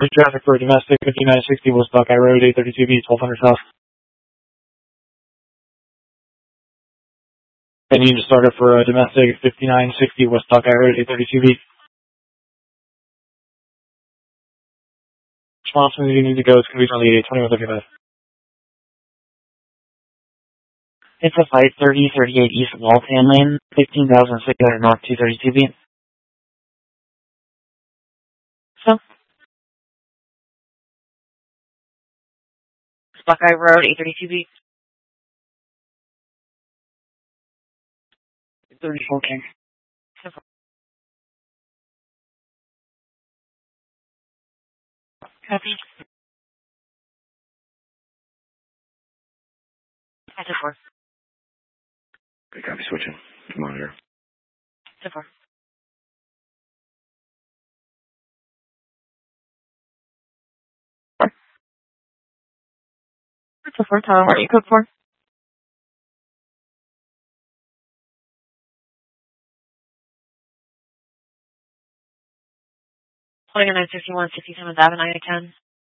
Traffic for domestic 5960 West Buckeye Road, 832B, 1200 South. And you need to start it for domestic 5960 West Buckeye Road, 832B. Response when you need to go is going to be on the 82155. It's a flight 3038 East Waltham Lane, 15,600 North 232B. So, Buckeye Road, 832B. 34 King. Copy. That's a 4. Good copy, switching. Monitor. That's a 4. That's a 4. Tower, what are you code for? 2951 67th Avenue, 10.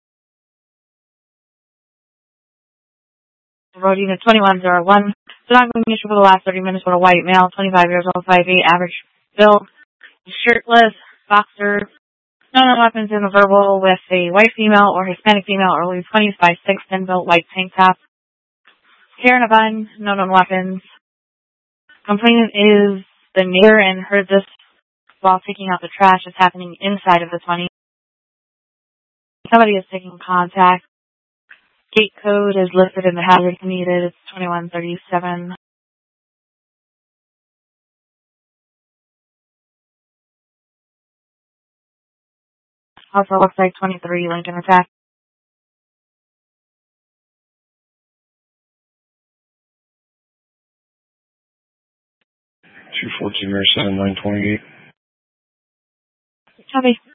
Road unit 2101. So I'm going to issue for the last 30 minutes with a white male, 25 years old, 5'8", average build, shirtless, boxer, no weapons in the verbal with a white female or Hispanic female, early 20s by 6'10", built white tank top. Hair in a bun, no known weapons. Complainant is the neighbor and heard this while taking out the trash that's happening inside of the 20. Somebody is taking contact. Gate code is listed in the hazard needed. It's 2137. Also looks like 23 Lincoln attack. 214 7928. Copy.